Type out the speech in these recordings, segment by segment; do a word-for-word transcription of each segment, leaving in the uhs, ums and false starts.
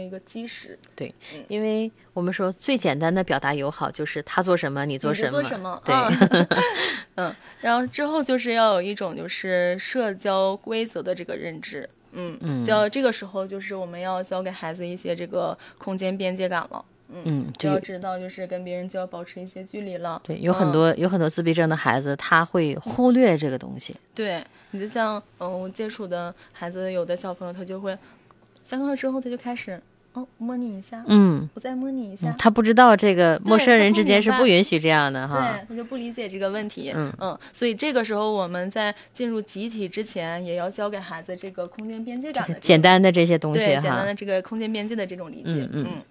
一个基石。 对，嗯、因为我们说最简单的表达友好就是他做什么你做什么， 你做什么， 对， 嗯, 嗯，然后之后就是要有一种就是社交规则的这个认知。嗯嗯，教这个时候就是我们要教给孩子一些这个空间边界感了。嗯，就要知道就是跟别人就要保持一些距离了。 对，有很多、嗯、有很多自闭症的孩子他会忽略这个东西。 对，你就像嗯我接触的孩子，有的小朋友他就会下课之后他就开始哦摸你一下， 嗯， 我再摸你一下、 嗯，他不知道这个陌生人之间是不允许这样的哈， 对，他就不理解这个问题。 嗯嗯，所以这个时候我们在进入集体之前，也要教给孩子这个空间边界感的、这个、 简单的这些东西哈， 对，简单的这个空间边界的这种理解。 嗯嗯。 嗯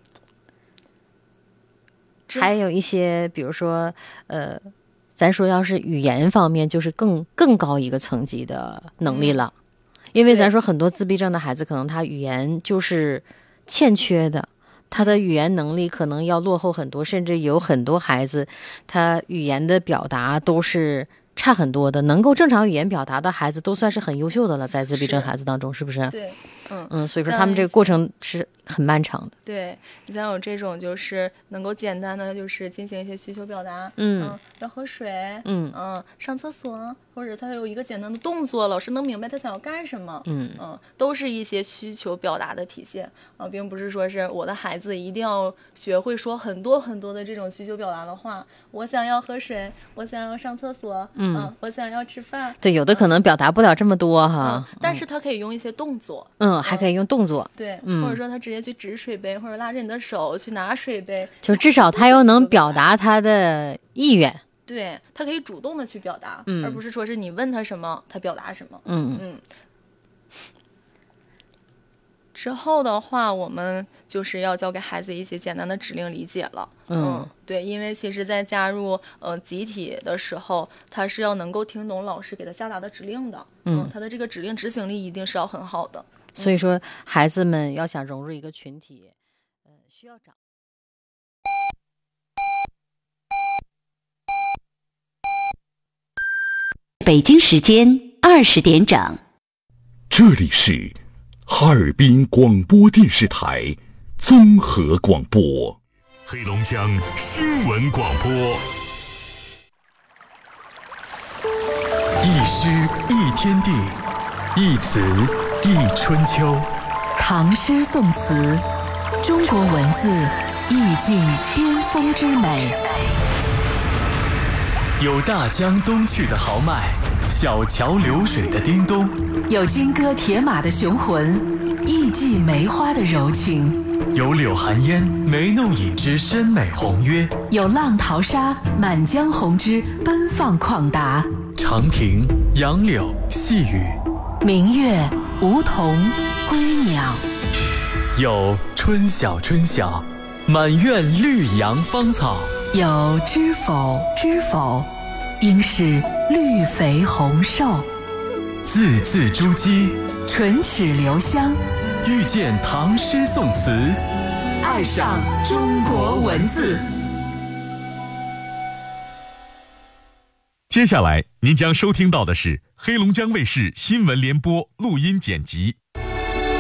还有一些，比如说，呃，咱说要是语言方面，就是更更高一个层级的能力了，嗯、因为咱说很多自闭症的孩子，可能他语言就是欠缺的，他的语言能力可能要落后很多，甚至有很多孩子，他语言的表达都是差很多的，能够正常语言表达的孩子都算是很优秀的了，在自闭症孩子当中，是不是？ 对，嗯嗯，所以说他们这个过程是很漫长的。 对，你像有这种就是能够简单的就是进行一些需求表达， 嗯， 嗯要喝水， 嗯嗯，上厕所，或者他有一个简单的动作，老师能明白他想要干什么， 嗯嗯，都是一些需求表达的体现啊，并不是说是我的孩子一定要学会说很多很多的这种需求表达的话，我想要喝水，我想要上厕所， 嗯， 嗯我想要吃饭， 对，有的可能表达不了这么多哈， 嗯、但是他可以用一些动作， 嗯，还可以用动作， 对， 嗯， 或者说他直接去指水杯，或者拉着你的手去拿水杯， 就至少他要能表达他的意愿， 对，他可以主动的去表达， 嗯， 而不是说是你问他什么他表达什么， 嗯嗯。之后的话，我们就是要教给孩子一些简单的指令理解了。 嗯， 嗯对，因为其实在加入呃集体的时候，他是要能够听懂老师给他下达的指令的。 嗯， 嗯他的这个指令执行力一定是要很好的。 所以说，孩子们要想融入一个群体，呃，需要长。 北京时间二十点整， 这里是哈尔滨广播电视台综合广播， 黑龙江新闻广播。 一诗一天地，一词一春秋。 唐诗宋词，中国文字意境巅峰之美。 有大江东去的豪迈，小桥流水的叮咚， 有金戈铁马的雄浑，艺伎梅花的柔情， 有柳寒烟眉弄影之深美宏约， 有浪淘沙满江红之奔放旷达。 长亭、杨柳、细雨， 明月、梧桐、归鸟， 有春晓春晓，满院绿杨芳草， 有知否知否，应是绿肥红瘦。 字字珠玑， 唇齿留香， 遇见唐诗宋词， 爱上中国文字。 接下来您将收听到的是黑龙江卫视新闻联播录音剪辑。